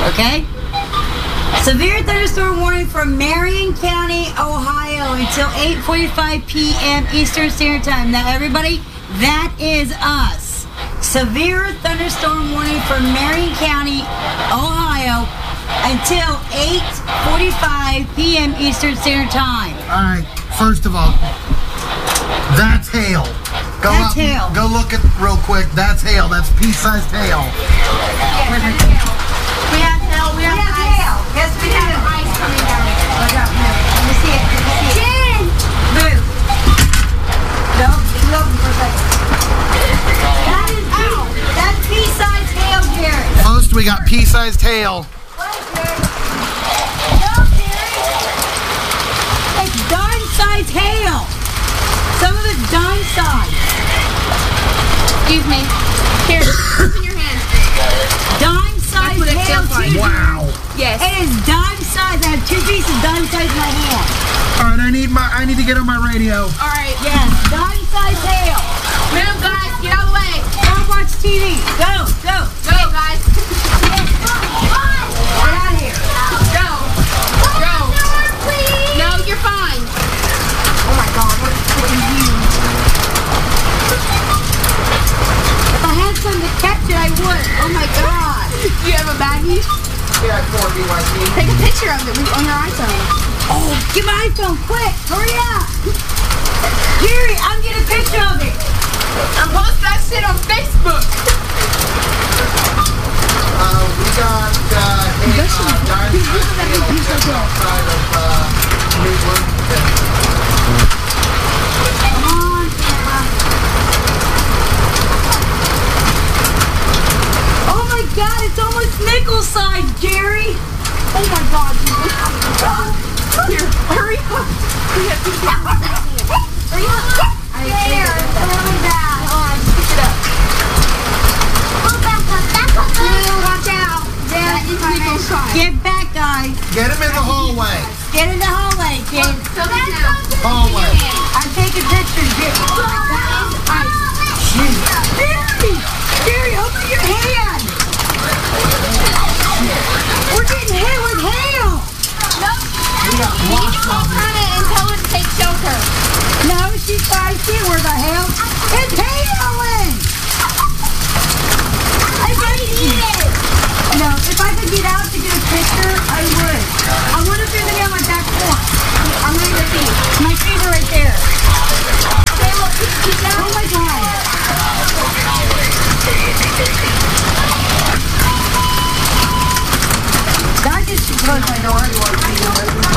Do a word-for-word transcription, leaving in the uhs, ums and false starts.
Okay? Severe thunderstorm warning for Marion County, Ohio until eight forty-five p m Eastern Standard Time. Now, everybody, that is us. Severe thunderstorm warning for Marion County, Ohio until eight forty-five p m Eastern Standard Time. All right, first of all, that's hail. Go That's up, hail. Go look at real quick. That's hail. That's pea-sized hail. We have hail. We have hail. Yes, we We have do. ice coming down. Look up, move. Let me see it. Let me see it. Jen! Move. No, leave it open for a second. That is pea. That's pea-sized hail, Jerry. Most we got pea-sized hail. What, Jerry? No, Jerry. It's dime-sized hail. Some of it's dime-sized. Excuse me. Here, open your hand. Dime-sized That's what it hail, feels like. too. Wow. Yes. It is dime-sized. I have two pieces dime-sized in my hand. All right, I need my. I need to get on my radio. All right. Yes, dime-sized hail. Move, guys. Get out of the way. Go watch T V. Go, go. Go, guys. Get out of here. Go. Go. No, you're fine. Oh my God, what is freaking huge. If I had something to catch it, I would. Oh my God. Do you have a baggie? Yeah, four B Y C. Take a picture of it on your iPhone. Oh, get my iPhone quick. Hurry up. Jerry, I'm getting a picture of it. And post that shit on Facebook. Uh, we got uh, a uh, dime-sized hail just outside of uh, New Bloomington. Come on, Grandma. Oh my God, it's almost nickel-sized, Jerry. Oh my God. Here, hurry up. We have to get Hurry up. I there, it's really bad. Hold on, just pick it up. Ew, watch out. That is nickel size. Get back, guys. Get him in the hallway. Get in the hallway, kid. So now. Hallway. I'm taking pictures, Jerry. That is ice. Jerry! Jerry, open your hand! We're getting hit with hail! We got You lots can of walk on it and tell it to take shelter. No, she's I see where the hail. It's hailing! I can't eat it! No, if I could get out to get a picture, I would. I wonder if there's any on my back porch. I'm gonna go see. My feet are right there. Okay, look, keep, keep down. Oh my God. I just closed my door.